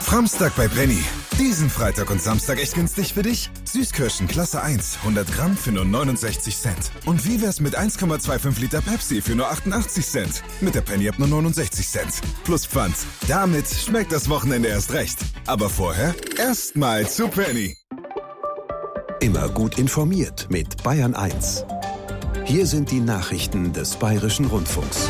Samstag bei Penny. Diesen Freitag und Samstag echt günstig für dich? Süßkirschen Klasse 1, 100 Gramm für nur 69 Cent. Und wie wär's mit 1,25 Liter Pepsi für nur 88 Cent? Mit der Penny ab nur 69 Cent. Plus Pfand. Damit schmeckt das Wochenende erst recht. Aber vorher erstmal zu Penny. Immer gut informiert mit Bayern 1. Hier sind die Nachrichten des Bayerischen Rundfunks.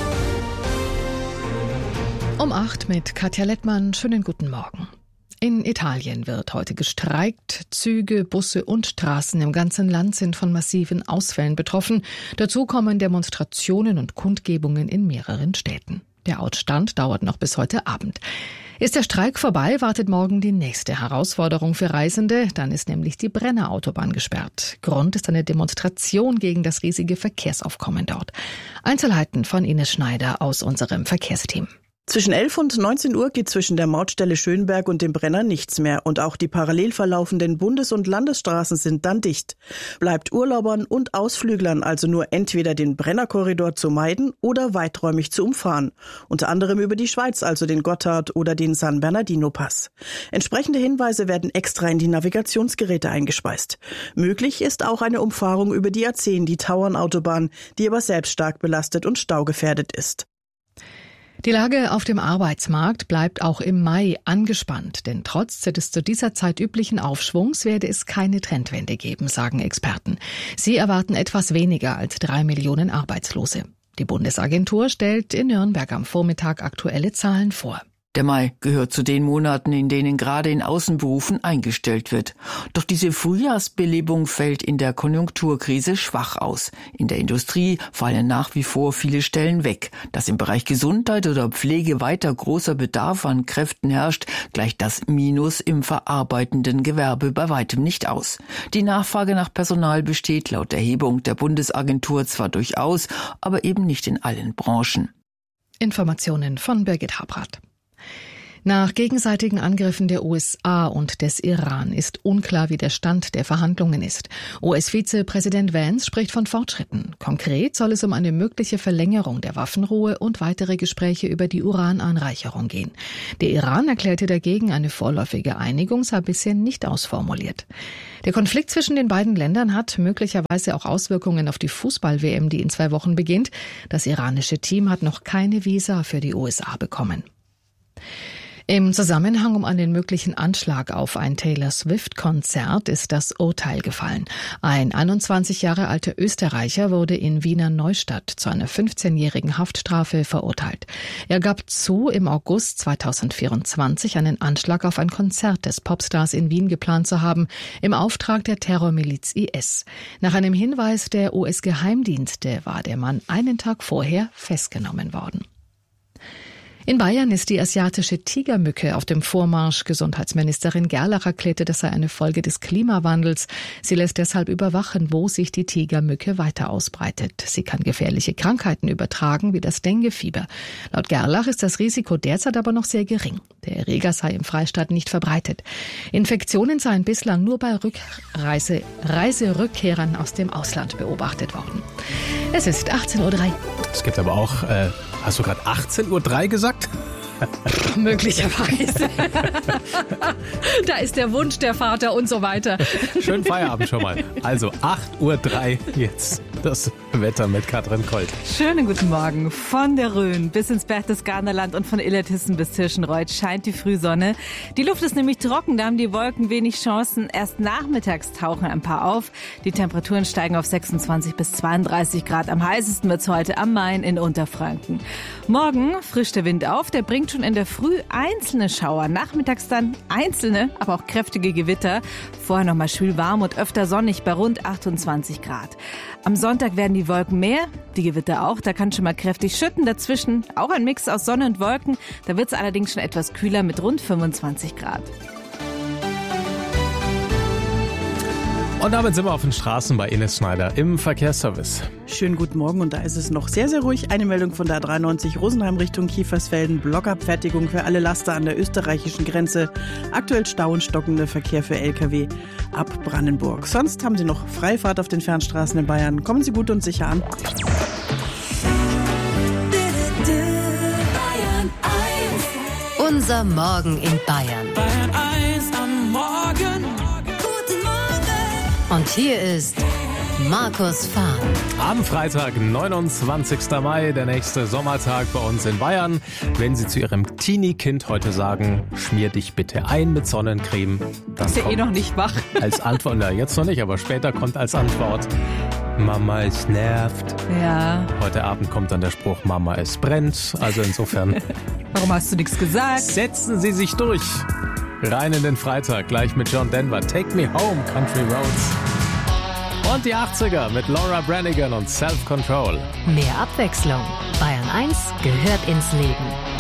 Um 8 mit Katja Lettmann. Schönen guten Morgen. In Italien wird heute gestreikt. Züge, Busse und Straßen im ganzen Land sind von massiven Ausfällen betroffen. Dazu kommen Demonstrationen und Kundgebungen in mehreren Städten. Der Ausstand dauert noch bis heute Abend. Ist der Streik vorbei, wartet morgen die nächste Herausforderung für Reisende. Dann ist nämlich die Brenner Autobahn gesperrt. Grund ist eine Demonstration gegen das riesige Verkehrsaufkommen dort. Einzelheiten von Ines Schneider aus unserem Verkehrsteam. Zwischen 11 und 19 Uhr geht zwischen der Mautstelle Schönberg und dem Brenner nichts mehr und auch die parallel verlaufenden Bundes- und Landesstraßen sind dann dicht. Bleibt Urlaubern und Ausflüglern also nur entweder den Brennerkorridor zu meiden oder weiträumig zu umfahren. Unter anderem über die Schweiz, also den Gotthard oder den San Bernardino Pass. Entsprechende Hinweise werden extra in die Navigationsgeräte eingespeist. Möglich ist auch eine Umfahrung über die A10, die Tauernautobahn, die aber selbst stark belastet und staugefährdet ist. Die Lage auf dem Arbeitsmarkt bleibt auch im Mai angespannt, denn trotz des zu dieser Zeit üblichen Aufschwungs werde es keine Trendwende geben, sagen Experten. Sie erwarten etwas weniger als 3 Millionen Arbeitslose. Die Bundesagentur stellt in Nürnberg am Vormittag aktuelle Zahlen vor. Der Mai gehört zu den Monaten, in denen gerade in Außenberufen eingestellt wird. Doch diese Frühjahrsbelebung fällt in der Konjunkturkrise schwach aus. In der Industrie fallen nach wie vor viele Stellen weg. Dass im Bereich Gesundheit oder Pflege weiter großer Bedarf an Kräften herrscht, gleicht das Minus im verarbeitenden Gewerbe bei weitem nicht aus. Die Nachfrage nach Personal besteht laut Erhebung der Bundesagentur zwar durchaus, aber eben nicht in allen Branchen. Informationen von Birgit Habrath. Nach gegenseitigen Angriffen der USA und des Iran ist unklar, wie der Stand der Verhandlungen ist. US-Vizepräsident Vance spricht von Fortschritten. Konkret soll es um eine mögliche Verlängerung der Waffenruhe und weitere Gespräche über die Urananreicherung gehen. Der Iran erklärte dagegen, eine vorläufige Einigung sei bisher nicht ausformuliert. Der Konflikt zwischen den beiden Ländern hat möglicherweise auch Auswirkungen auf die Fußball-WM, die in 2 Wochen beginnt. Das iranische Team hat noch keine Visa für die USA bekommen. Im Zusammenhang um einen möglichen Anschlag auf ein Taylor Swift-Konzert ist das Urteil gefallen. Ein 21 Jahre alter Österreicher wurde in Wiener Neustadt zu einer 15-jährigen Haftstrafe verurteilt. Er gab zu, im August 2024 einen Anschlag auf ein Konzert des Popstars in Wien geplant zu haben, im Auftrag der Terrormiliz IS. Nach einem Hinweis der US-Geheimdienste war der Mann einen Tag vorher festgenommen worden. In Bayern ist die asiatische Tigermücke auf dem Vormarsch. Gesundheitsministerin Gerlach erklärte, das sei eine Folge des Klimawandels. Sie lässt deshalb überwachen, wo sich die Tigermücke weiter ausbreitet. Sie kann gefährliche Krankheiten übertragen, wie das Denguefieber. Laut Gerlach ist das Risiko derzeit aber noch sehr gering. Der Erreger sei im Freistaat nicht verbreitet. Infektionen seien bislang nur bei Reiserückkehrern aus dem Ausland beobachtet worden. Es ist 18:03 Uhr. Es gibt aber auch, hast du gerade 18:03 Uhr gesagt? Möglicherweise. Da ist der Wunsch der Vater und so weiter. Schönen Feierabend schon mal. Also 8:03 Uhr jetzt. Das Wetter mit Katrin Kolt. Schönen guten Morgen. Von der Rhön bis ins Berchtesgadenerland und von Illertissen bis Tirschenreuth scheint die Frühsonne. Die Luft ist nämlich trocken, da haben die Wolken wenig Chancen. Erst nachmittags tauchen ein paar auf. Die Temperaturen steigen auf 26 bis 32 Grad. Am heißesten wird's heute am Main in Unterfranken. Morgen frischt der Wind auf. Der bringt schon in der Früh einzelne Schauer. Nachmittags dann einzelne, aber auch kräftige Gewitter. Vorher nochmal schwül warm und öfter sonnig bei rund 28 Grad. Am Sonntag werden die Wolken mehr, die Gewitter auch. Da kann schon mal kräftig schütten. Dazwischen auch ein Mix aus Sonne und Wolken. Da wird es allerdings schon etwas kühler mit rund 25 Grad. Und damit sind wir auf den Straßen bei Ines Schneider im Verkehrsservice. Schönen guten Morgen und da ist es noch sehr, sehr ruhig. Eine Meldung von der 93 Rosenheim Richtung Kiefersfelden. Blockabfertigung für alle Laster an der österreichischen Grenze. Aktuell Stau und stockender Verkehr für Lkw ab Brandenburg. Sonst haben Sie noch Freifahrt auf den Fernstraßen in Bayern. Kommen Sie gut und sicher an. Unser Morgen in Bayern. Bayern 1 am Morgen. Guten Morgen. Und hier ist Markus Fahn. Am Freitag, 29. Mai, der nächste Sommertag bei uns in Bayern. Wenn Sie zu Ihrem Teenie-Kind heute sagen, schmier dich bitte ein mit Sonnencreme. Das ist ja noch nicht wach. Als Antwort, na jetzt noch nicht, aber später kommt als Antwort: Mama, es nervt. Ja. Heute Abend kommt dann der Spruch: Mama, es brennt. Also insofern. Warum hast du nichts gesagt? Setzen Sie sich durch. Rein in den Freitag, gleich mit John Denver. Take Me Home, Country Roads. Und die 80er mit Laura Branigan und Self Control. Mehr Abwechslung. Bayern 1 gehört ins Leben.